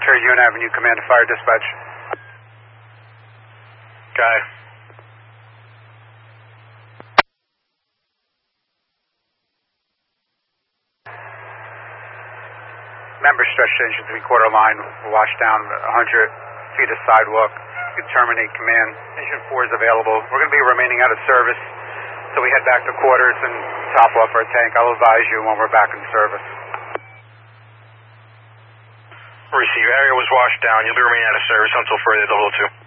Sure, Union Avenue, Command to Fire Dispatch. Guy. Member stretched to engine 3/4 line, washed down 100 feet of sidewalk. You can terminate command. Engine 4 is available. We're going to be remaining out of service, so we head back to quarters and top off our tank. I'll advise you when we're back in service. Receive. Area was washed down. You'll be remaining out of service until further level 2.